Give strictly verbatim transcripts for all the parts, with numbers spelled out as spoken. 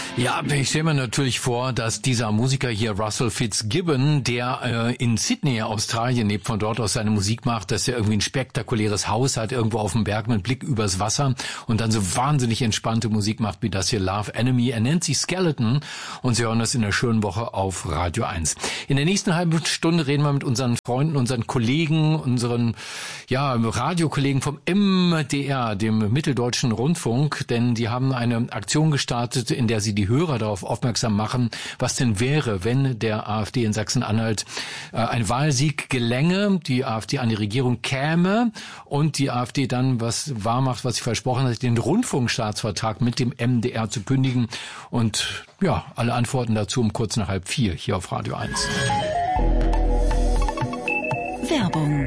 Ja, ich stelle mir natürlich vor, dass dieser Musiker hier, Russell Fitzgibbon, der äh, in Sydney, Australien lebt, von dort aus seine Musik macht, dass er irgendwie ein spektakuläres Haus hat, irgendwo auf dem Berg mit Blick übers Wasser und dann so wahnsinnig entspannte Musik macht wie das hier, Love Enemy. Er nennt sich Skeleton und Sie hören das in der schönen Woche auf Radio eins. In der nächsten halben Stunde reden wir mit unseren Freunden, unseren Kollegen, unseren ja Radiokollegen vom M D R, dem Mitteldeutschen Rundfunk, denn die haben eine Aktion gestartet, in der sie die Hörer darauf aufmerksam machen, was denn wäre, wenn der AfD in Sachsen-Anhalt äh, ein Wahlsieg gelänge, die AfD an die Regierung käme und die AfD dann was wahrmacht, was sie versprochen hat, den Rundfunkstaatsvertrag mit dem M D R zu kündigen. Und ja, alle Antworten dazu um kurz nach halb vier hier auf Radio eins. Werbung.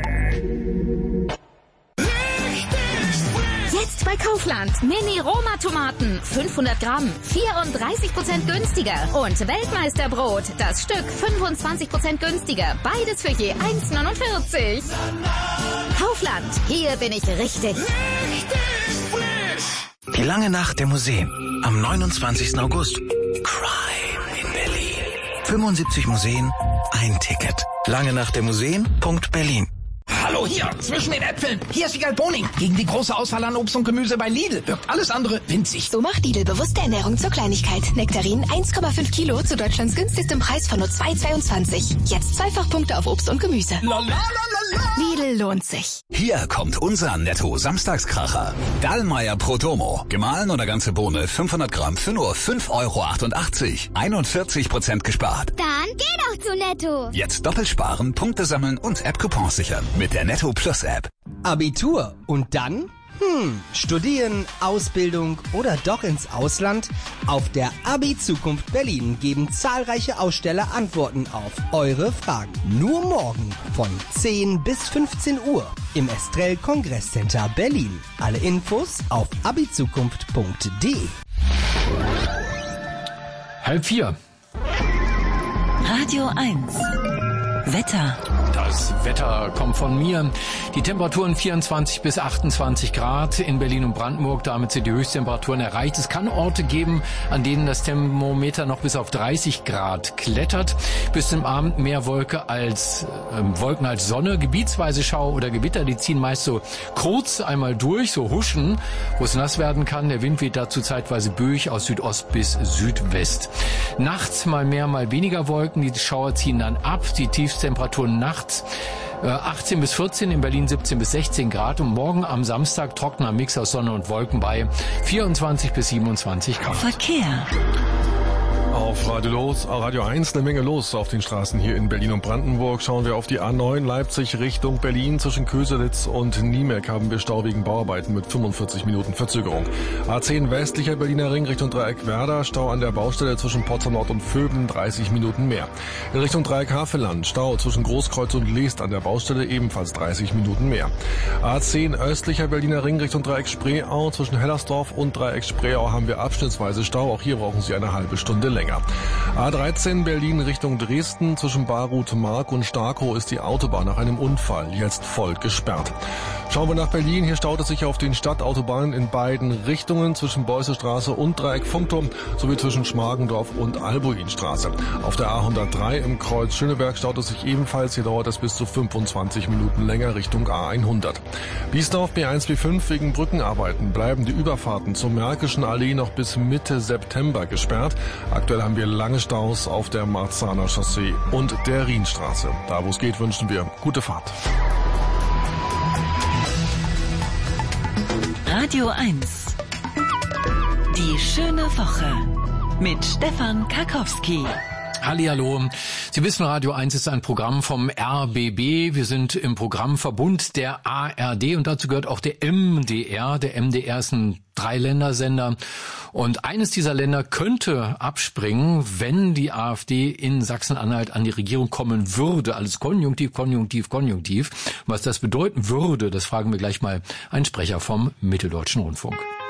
Jetzt bei Kaufland. Mini-Roma-Tomaten. fünfhundert Gramm. vierunddreißig Prozent günstiger. Und Weltmeisterbrot. Das Stück fünfundzwanzig Prozent günstiger. Beides für je eins neunundvierzig. Kaufland. Hier bin ich richtig. Richtig frisch. Die lange Nacht der Museen. Am neunundzwanzigsten August. Crime in Berlin. fünfundsiebzig Museen. Ein Ticket. Lange Nacht der Museen. Berlin. Hallo, hier, zwischen den Äpfeln. Hier ist Wiegald Boning. Gegen die große Auswahl an Obst und Gemüse bei Lidl wirkt alles andere winzig. So macht Lidl bewusste Ernährung zur Kleinigkeit. Nektarinen eins Komma fünf Kilo zu Deutschlands günstigstem Preis von nur zwei Komma zweiundzwanzig. Jetzt Zweifachpunkte auf Obst und Gemüse. Lalalala. Lidl lohnt sich. Hier kommt unser Netto-Samstagskracher. Dallmayr Prodomo. Gemahlen oder ganze Bohne, fünfhundert Gramm für nur fünf Euro achtundachtzig. einundvierzig Prozent gespart. Dann geh doch zu Netto. Jetzt doppelt sparen, Punkte sammeln und App-Coupons sichern. Mit der Netto Plus App. Abitur. Und dann? Hm, studieren, Ausbildung oder doch ins Ausland? Auf der Abi-Zukunft Berlin geben zahlreiche Aussteller Antworten auf eure Fragen. Nur morgen von zehn bis fünfzehn Uhr im Estrell Kongresscenter Berlin. Alle Infos auf abizukunft punkt de. Halb vier. Radio eins. Wetter. Das Wetter kommt von mir. Die Temperaturen vierundzwanzig bis achtundzwanzig Grad in Berlin und Brandenburg. Damit sind die Höchsttemperaturen erreicht. Es kann Orte geben, an denen das Thermometer noch bis auf dreißig Grad klettert. Bis zum Abend mehr Wolke als, äh, Wolken als Sonne. Gebietsweise Schauer oder Gewitter, die ziehen meist so kurz einmal durch, so huschen, wo es nass werden kann. Der Wind weht dazu zeitweise böig aus Südost bis Südwest. Nachts mal mehr, mal weniger Wolken. Die Schauer ziehen dann ab. Die Tiefstemperaturen nachts achtzehn bis vierzehn, in Berlin siebzehn bis sechzehn Grad und morgen am Samstag trockener Mix aus Sonne und Wolken bei vierundzwanzig bis siebenundzwanzig Grad. Verkehr. Auf Radio los, Radio eins eine Menge los auf den Straßen hier in Berlin und Brandenburg. Schauen wir auf die A neun Leipzig Richtung Berlin. Zwischen Köselitz und Niemek haben wir Stau wegen Bauarbeiten mit fünfundvierzig Minuten Verzögerung. A zehn westlicher Berliner Ring Richtung Dreieck Werder. Stau an der Baustelle zwischen Potsdam Nord und Vöbeln, dreißig Minuten mehr. In Richtung Dreieck Havelland Stau zwischen Großkreuz und Leest an der Baustelle, ebenfalls dreißig Minuten mehr. A zehn östlicher Berliner Ring Richtung Dreieck Spreeau. Zwischen Hellersdorf und Dreieck Spreeau haben wir abschnittsweise Stau. Auch hier brauchen Sie eine halbe Stunde länger. A dreizehn Berlin Richtung Dresden. Zwischen Barut, Mark und Starkow ist die Autobahn nach einem Unfall jetzt voll gesperrt. Schauen wir nach Berlin. Hier staut es sich auf den Stadtautobahnen in beiden Richtungen zwischen Beussestraße und Dreieck Funkturm sowie zwischen Schmargendorf und Albuinstraße. Auf der A hundertdrei im Kreuz Schöneberg staut es sich ebenfalls. Hier dauert es bis zu fünfundzwanzig Minuten länger Richtung A hundert. Biesdorf B eins B fünf wegen Brückenarbeiten bleiben die Überfahrten zur Märkischen Allee noch bis Mitte September gesperrt. Aktuell haben wir lange Staus auf der Marzahner Chaussee und der Rienstraße. Da wo es geht, wünschen wir gute Fahrt. Radio eins. Die schöne Woche mit Stefan Karkowski. Hallihallo. Sie wissen, Radio eins ist ein Programm vom R B B. Wir sind im Programmverbund der A R D und dazu gehört auch der M D R. Der M D R ist ein Dreiländersender und eines dieser Länder könnte abspringen, wenn die AfD in Sachsen-Anhalt an die Regierung kommen würde. Alles Konjunktiv, Konjunktiv, Konjunktiv. Was das bedeuten würde, das fragen wir gleich mal einen Sprecher vom Mitteldeutschen Rundfunk.